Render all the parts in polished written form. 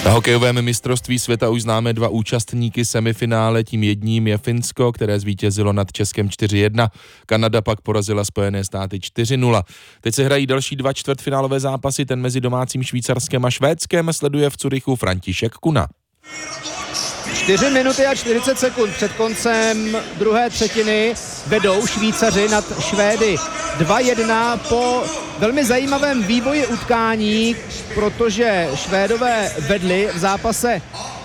Na hokejovém mistrovství světa už známe 2 účastníky semifinále, tím jedním je Finsko, které zvítězilo nad Českem 4-1. Kanada pak porazila Spojené státy 4-0. Teď se hrají další 2 čtvrtfinálové zápasy, ten mezi domácím Švýcarskem a Švédskem sleduje v Curychu František Kuna. 4 minuty a 40 sekund před koncem druhé třetiny vedou Švýcaři nad Švédy 2-1 po velmi zajímavém vývoji utkání, protože Švédové vedli v zápase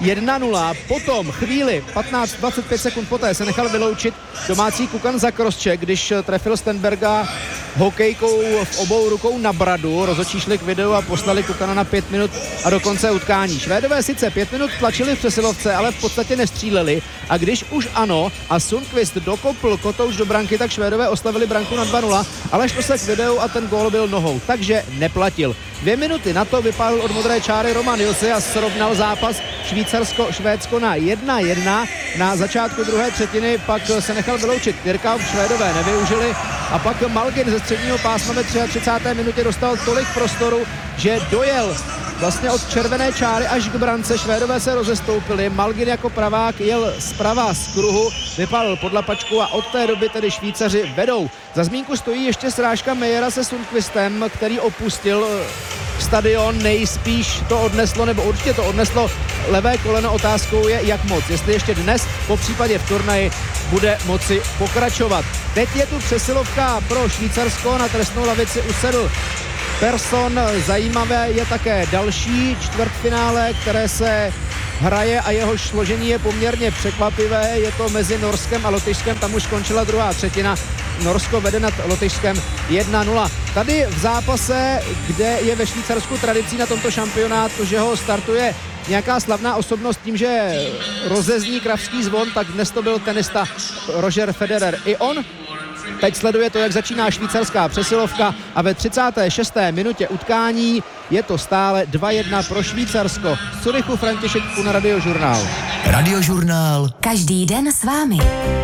1-0, potom chvíli 15-25 sekund poté se nechal vyloučit domácí Kukan Zakrošček, když trefil Stenberga hokejkou v obou rukou na bradu. Rozhodčí šli k videu a poslali Kukana na 5 minut a do konce utkání. Švédové sice 5 minut tlačili v přesilovce, ale v podstatě nestříleli a když už ano a Sundqvist dokopl kotouč do branky, tak Švédové oslavili branku na 2-0, ale šlo se k videu a ten gól byl nohou, takže neplatil. 2 minuty na to vypadl od modré čáry Roman Josi a srovnal zápas Švýcarsko-Švédsko na 1-1. Na začátku druhé třetiny pak se nechal vyloučit Tyrkau, Švédové nevyužili a pak Malgin ze středního pásma ve 33. minutě dostal tolik prostoru, že dojel vlastně od červené čáry až k brance. Švédové se rozestoupili, Malgin jako pravák jel zprava z kruhu, vypadl pod lapačku a od té doby tedy Švýcaři vedou. Za zmínku stojí ještě srážka Mejera se Sundqvistem, který opustil stadion, nejspíš to odneslo, nebo určitě to odneslo levé koleno. Otázkou je, jak moc, jestli ještě dnes, po případě v turnaji, bude moci pokračovat. Teď je tu přesilovka pro Švýcarsko, na trestnou lavici usedl Persson. Zajímavé je také další čtvrtfinále, které se hraje a jehož složení je poměrně překvapivé. Je to mezi Norskem a Lotyšskem, tam už skončila druhá třetina. Norsko vede nad Lotyšskem 1-0. Tady v zápase, kde je ve Švýcarsku tradicí na tomto šampionátu, že ho startuje nějaká slavná osobnost tím, že rozezní kravský zvon, tak dnes to byl tenista Roger Federer. I on teď sleduje to, jak začíná švýcarská přesilovka a ve 36. minutě utkání je to stále 2-1 pro Švýcarsko. Z Curychu František Kuna, Radiožurnál. Radiožurnál. Každý den s vámi.